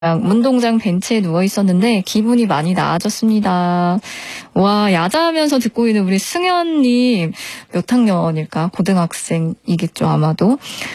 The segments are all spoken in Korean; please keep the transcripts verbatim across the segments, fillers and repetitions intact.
운동장 벤치에 누워 있었는데 기분이 많이 나아졌습니다. 와, 야자하면서 듣고 있는 우리 승현님 몇 학년일까? 고등학생이겠죠, 아마도.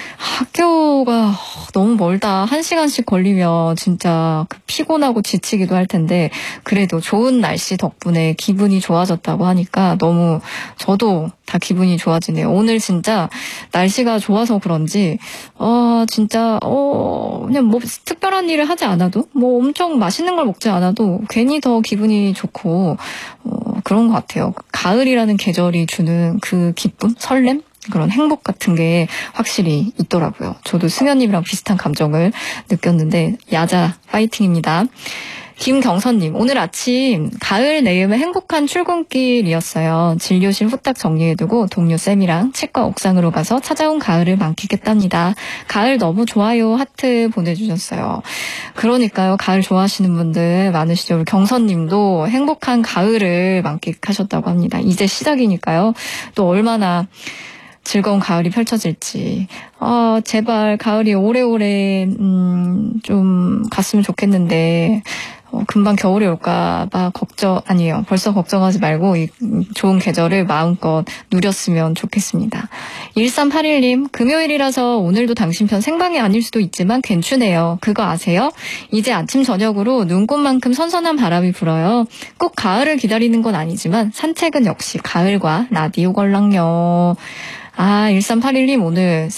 학교가 너무 멀다. 한 시간씩 걸리면 진짜 피곤하고 지치기도 할 텐데 그래도 좋은 날씨 덕분에 기분이 좋아졌다고 하니까 너무 저도 다 기분이 좋아지네요. 오늘 진짜 날씨가 좋아서 그런지 어 진짜 어 그냥 뭐 특별한 일을 하지 않아도 뭐 엄청 맛있는 걸 먹지 않아도 괜히 더 기분이 좋고 어 그런 것 같아요. 가을이라는 계절이 주는 그 기쁨, 설렘? 그런 행복 같은 게 확실히 있더라고요. 저도 승현님이랑 비슷한 감정을 느꼈는데 야자 파이팅입니다. 김경선님, 오늘 아침 가을 내음의 행복한 출근길이었어요. 진료실 후딱 정리해두고 동료 쌤이랑 치과 옥상으로 가서 찾아온 가을을 만끽했답니다. 가을 너무 좋아요 하트 보내주셨어요. 그러니까요, 가을 좋아하시는 분들 많으시죠. 우리 경선님도 행복한 가을을 만끽하셨다고 합니다. 이제 시작이니까요. 또 얼마나 즐거운 가을이 펼쳐질지. 아, 제발 가을이 오래오래 음, 좀 갔으면 좋겠는데 어, 금방 겨울이 올까 봐 걱정 아니에요. 벌써 걱정하지 말고 이 좋은 계절을 마음껏 누렸으면 좋겠습니다. 일삼팔일님, 금요일이라서 오늘도 당신 편 생방이 아닐 수도 있지만 괜찮네요. 그거 아세요? 이제 아침 저녁으로 눈꽃만큼 선선한 바람이 불어요. 꼭 가을을 기다리는 건 아니지만 산책은 역시 가을과 라디오 걸랑요. 아, 일삼팔일님 오늘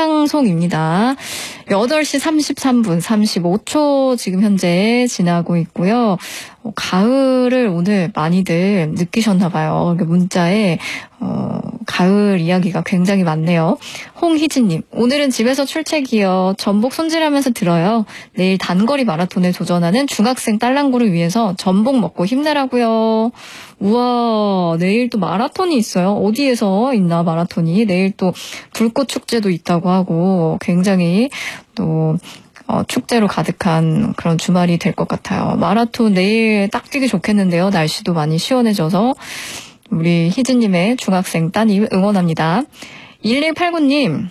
생방송입니다. 여덟 시 삼십삼 분 삼십오 초 지금 현재 지나고 있고요. 어, 가을을 오늘 많이들 느끼셨나 봐요. 문자에 어, 가을 이야기가 굉장히 많네요. 홍희진님, 오늘은 집에서 출첵이요. 전복 손질하면서 들어요. 내일 단거리 마라톤에 도전하는 중학생 딸랑구를 위해서 전복 먹고 힘내라고요. 우와, 내일 또 마라톤이 있어요. 어디에서 있나 마라톤이. 내일 또 불꽃 축제도 있다고 하고 굉장히 또 어, 축제로 가득한 그런 주말이 될 것 같아요. 마라톤 내일 딱 뛰기 좋겠는데요. 날씨도 많이 시원해져서 우리 희진님의 중학생 따님 응원합니다. 일일팔구님,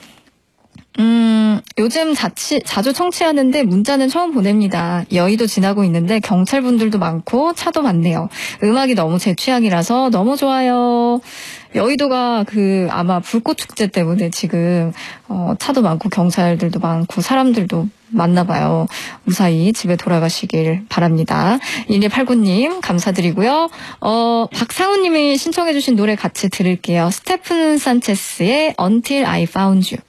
음, 요즘 자치, 자주 청취하는데 문자는 처음 보냅니다. 여의도 지나고 있는데 경찰분들도 많고 차도 많네요. 음악이 너무 제 취향이라서 너무 좋아요. 여의도가 그 아마 불꽃축제 때문에 지금 어, 차도 많고 경찰들도 많고 사람들도 많나 봐요. 무사히 집에 돌아가시길 바랍니다. 일일팔구님 감사드리고요. 어, 박상우님이 신청해 주신 노래 같이 들을게요. 스테픈 산체스의 Until I Found You.